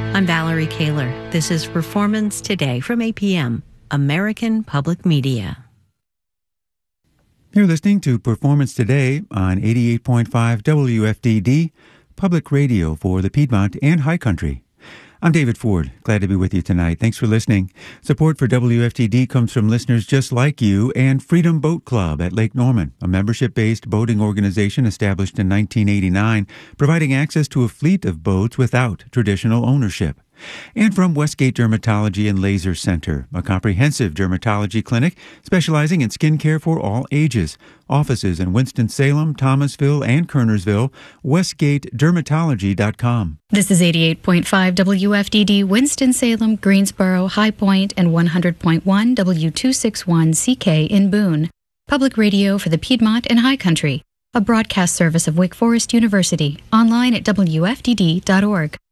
I'm Valerie Kaler. This is Performance Today from APM, American Public Media. You're listening to Performance Today on 88.5 WFDD, public radio for the Piedmont and High Country. I'm David Ford. Glad to be with you tonight. Thanks for listening. Support for WFDD comes from listeners just like you and Freedom Boat Club at Lake Norman, a membership-based boating organization established in 1989, providing access to a fleet of boats without traditional ownership. And from Westgate Dermatology and Laser Center, a comprehensive dermatology clinic specializing in skin care for all ages. Offices in Winston-Salem, Thomasville, and Kernersville. WestgateDermatology.com. This is 88.5 WFDD, Winston-Salem, Greensboro, High Point, and 100.1 W261CK in Boone. Public radio for the Piedmont and High Country. A broadcast service of Wake Forest University. Online at WFDD.org.